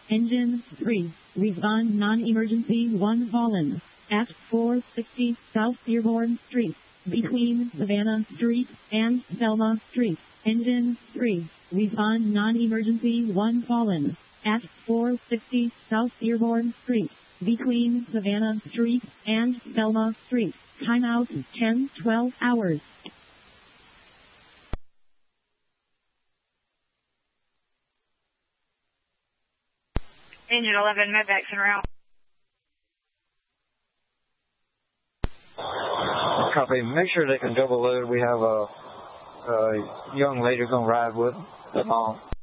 Engine 3. Respond non-emergency 1 fallen. At 460 South Dearborn Street. Between Savannah Street and Selma Street. Engine 3. Respond non-emergency 1 fallen. At 460 South Dearborn Street. Between Savannah Street and Selma Street. Timeout 10-12 hours. Engine 11, medvacs en route. Copy. Make sure they can double load. We have a young lady going to ride with them.